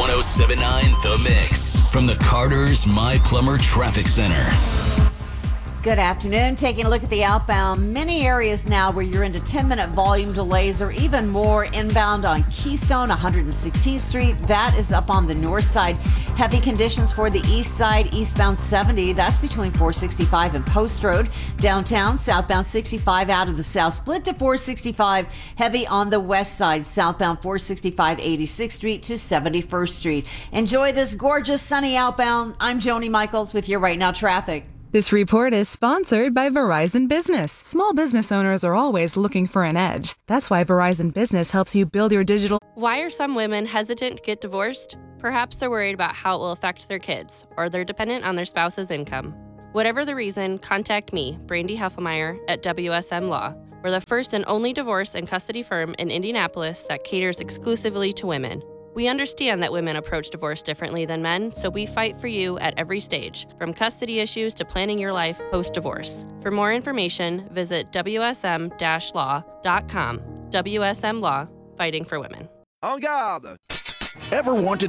1079 The Mix from the Carter's My Plumber Traffic Center. Good afternoon. Taking a look at the outbound. Many areas now where you're into 10-minute volume delays or even more. Inbound on Keystone, 116th Street. That is up on the north side. Heavy conditions for the east side. Eastbound 70. That's between 465 and Post Road. Downtown, southbound 65 out of the south split to 465. Heavy on the west side. Southbound 465, 86th Street to 71st Street. Enjoy this gorgeous sunny outbound. I'm Joni Michaels with your Right Now traffic. This report is sponsored by Verizon Business. Small business owners are always looking for an edge. That's why Verizon Business helps you build your digital. Why are some women hesitant to get divorced? Perhaps they're worried about how it will affect their kids, or they're dependent on their spouse's income. Whatever the reason, contact me, Brandy Heffelmeyer, at WSM Law. We're the first and only divorce and custody firm in Indianapolis that caters exclusively to women. We understand that women approach divorce differently than men, so we fight for you at every stage, from custody issues to planning your life post-divorce. For more information, visit WSM-law.com. WSM Law, fighting for women. En garde! Ever wanted